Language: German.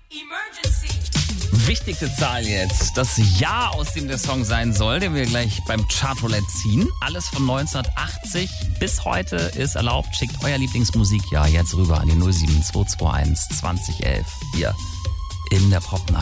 Wichtigste Zahl jetzt. Das Jahr, aus dem der Song sein soll, den wir gleich beim Chartroulette ziehen. Alles von 1980 bis heute ist erlaubt. Schickt euer Lieblingsmusikjahr jetzt rüber an die 07221 2011. Hier in der Pop